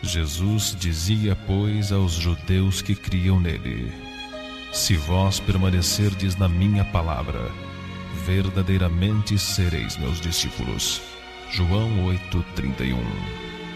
Jesus dizia, pois, aos judeus que criam nele: se vós permanecerdes na minha palavra, verdadeiramente sereis meus discípulos. João 8:31.